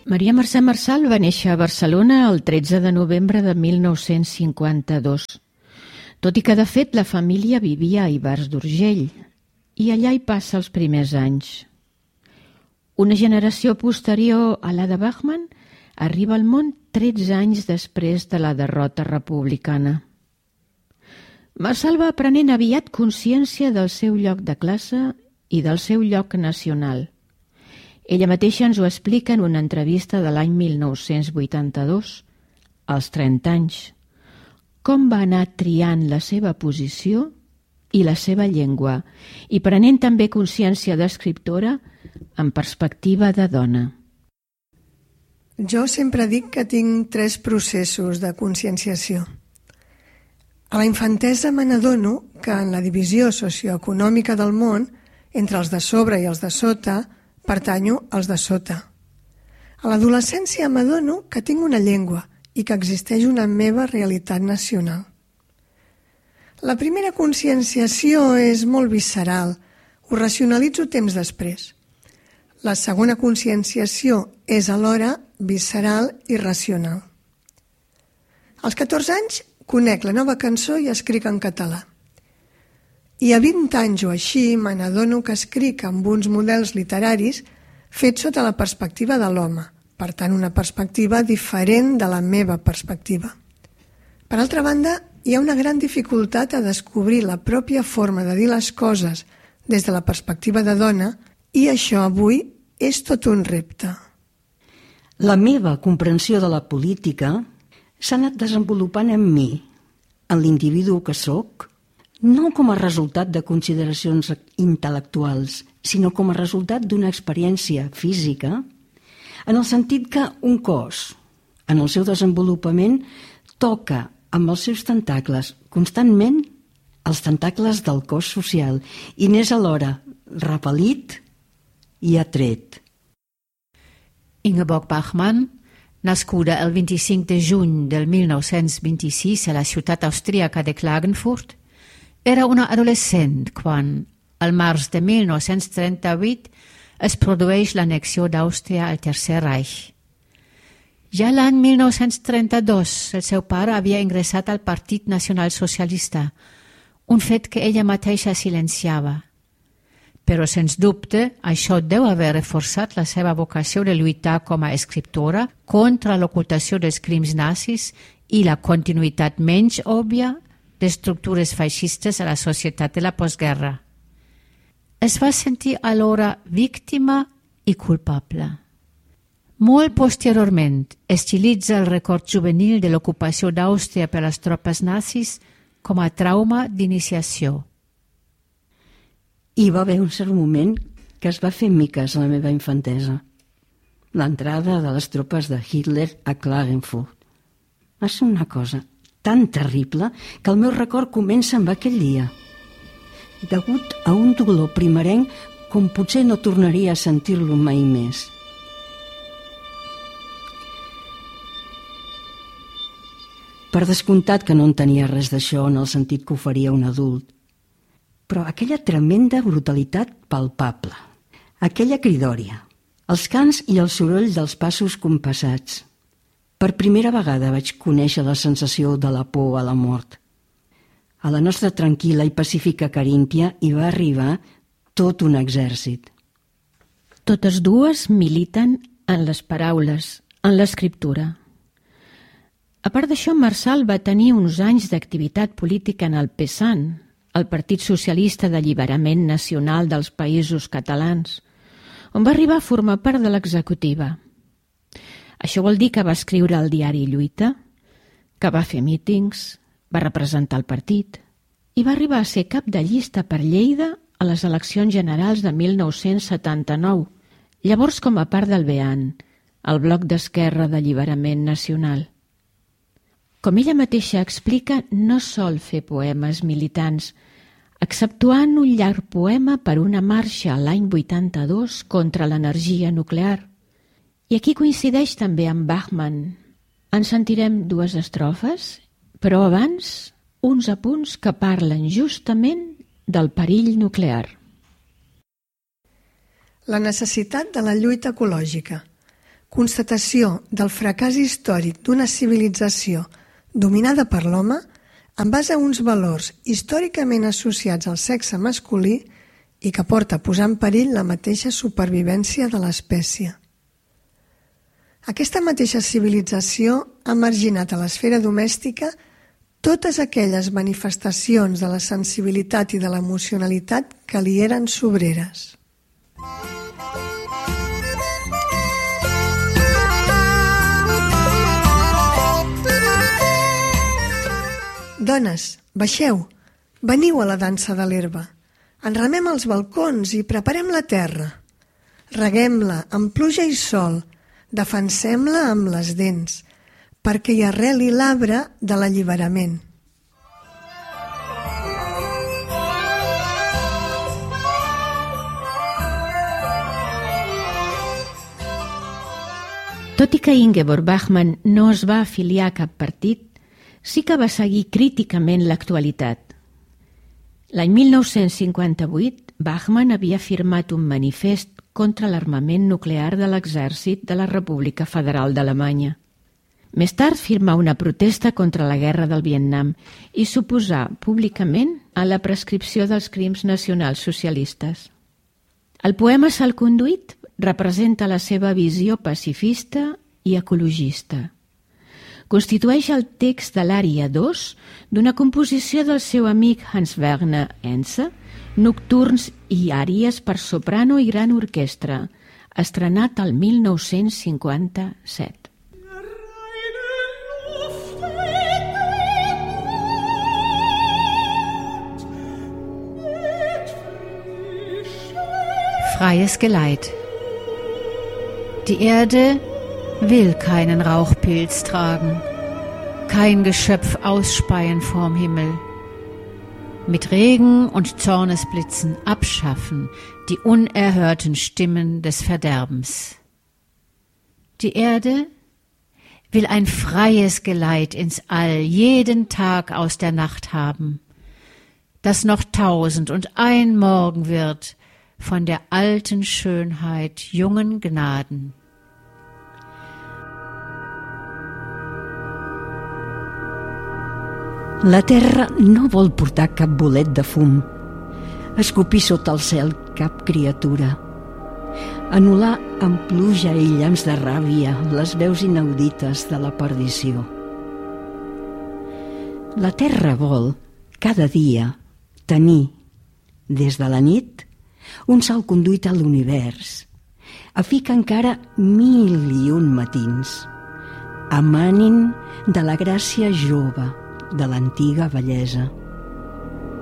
Maria Mercè Marçal va néixer a Barcelona el 13 de novembre de 1952, tot i que de fet la família vivia a Ivars d'Urgell i allà hi passa els primers anys. Una generació posterior a la de Bachmann arriba al món 13 anys després de la derrota republicana. Marçal va aprenent aviat consciència del seu lloc de classe i del seu lloc nacional. Ella mateixa ens ho explica en una entrevista de l'any 1982, als 30 anys, com va anar triant la seva posició i la seva llengua i prenent també consciència d'escriptora en perspectiva de dona. Jo sempre dic que tinc 3 processos de conscienciació. A la infantesa me n'adono que en la divisió socioeconòmica del món, entre els de sobre i els de sota, pertanyo als de sota. A l'adolescència m'adono que tinc una llengua i que existeix una meva realitat nacional. La primera conscienciació és molt visceral, ho racionalitzo temps després. La segona conscienciació és alhora visceral i racional. Als 14 anys conec la nova cançó i escric en català. I a 20 anys o així me n'adono que escric amb uns models literaris fets sota la perspectiva de l'home, per tant una perspectiva diferent de la meva perspectiva. Per altra banda, hi ha una gran dificultat a descobrir la pròpia forma de dir les coses des de la perspectiva de dona i això avui és tot un repte. La meva comprensió de la política s'ha anat desenvolupant en mi, en l'individu que sóc, no com a resultat de consideracions intel·lectuals, sinó com a resultat d'una experiència física, en el sentit que un cos, en el seu desenvolupament, toca amb els seus tentacles constantment els tentacles del cos social i n'és alhora repel·lit i atret. Ingeborg Bachmann, nascuda el 25 de juny del 1926 a la ciutat austríaca de Klagenfurt, era una adolescent quan, al març de 1938, es produeix l'annexió d'Àustria al Tercer Reich. Ja l'any 1932, el seu pare havia ingressat al Partit Nacional Socialista, un fet que ella mateixa silenciava. Però, sens dubte, això deu haver reforçat la seva vocació de lluitar com a escriptora contra l'ocultació dels crims nazis i la continuïtat menys òbvia d'estructures feixistes a la societat de la postguerra. Es va sentir alhora víctima i culpable. Molt posteriorment, estilitza el record juvenil de l'ocupació d'Àustria per les tropes nazis com a trauma d'iniciació. Hi va haver un cert moment que es va fer miques a la meva infantesa. L'entrada de les tropes de Hitler a Klagenfurt. Va ser una cosa tan terrible que el meu record comença amb aquell dia. Degut a un dolor primerenc com potser no tornaria a sentir-lo mai més. Per descomptat que no entenia res d'això en el sentit que ho faria un adult, però aquella tremenda brutalitat palpable, aquella cridòria, els cants i el soroll dels passos compassats. Per primera vegada vaig conèixer la sensació de la por a la mort. A la nostra tranquil·la i pacífica Caríntia hi va arribar tot un exèrcit. Totes dues militen en les paraules, en l'escriptura. A part d'això, Marçal va tenir uns anys d'activitat política en el PSAN, el Partit Socialista d'Alliberament Nacional dels Països Catalans, on va arribar a formar part de l'executiva. Això vol dir que va escriure al diari Lluita, que va fer mítings, va representar el partit i va arribar a ser cap de llista per Lleida a les eleccions generals de 1979, llavors com a part del BEAN, el Bloc d'Esquerra d'Alliberament Nacional. Com ella mateixa explica, no sol fer poemes militants, exceptuant un llarg poema per una marxa l'any 82 contra l'energia nuclear. I aquí coincideix també amb Bachmann. En sentirem 2 estrofes, però abans uns apunts que parlen justament del perill nuclear. La necessitat de la lluita ecològica. constatació del fracàs històric d'una civilització dominada per l'home en base a uns valors històricament associats al sexe masculí i que porta a posar en perill la mateixa supervivència de l'espècie. Aquesta mateixa civilització ha marginat a l'esfera domèstica totes aquelles manifestacions de la sensibilitat i de l'emocionalitat que li eren sobreres. Dones, baixeu, veniu a la dansa de l'herba. Enramem els balcons i preparem la terra. Reguem-la amb pluja i sol, defensem-la amb les dents, perquè hi arreli l'arbre de l'alliberament. Tot i que Ingeborg Bachmann no es va afiliar a cap partit, sí que va seguir críticament l'actualitat. L'any 1958, Bachmann havia firmat un manifest contra l'armament nuclear de l'exèrcit de la República Federal d'Alemanya. Més tard firmà una protesta contra la guerra del Vietnam i s'oposà públicament a la prescripció dels crims nacionals socialistes. El poema Salconduit representa la seva visió pacifista i ecologista. Constitueix el text de l'ària 2 d'una composició del seu amic Hans Werner Henze, Nocturns i àries per soprano i gran orquestra, estrenat el 1957. Freies Geleit. Die Erde will keinen Rauchpilz tragen, kein Geschöpf ausspeien vorm Himmel. Mit Regen und Zornesblitzen abschaffen die unerhörten Stimmen des Verderbens. Die Erde will ein freies Geleit ins All jeden Tag aus der Nacht haben, das noch 1001 Morgen wird von der alten Schönheit jungen Gnaden. La terra no vol portar cap bolet de fum, escopir sota el cel cap criatura, anul·lar amb pluja i llamps de ràbia les veus inaudites de la perdició. La terra vol, cada dia, tenir, des de la nit, un salconduit a l'univers, a fi que encara 1001 matins emanin de la gràcia jove de l'antiga bellesa.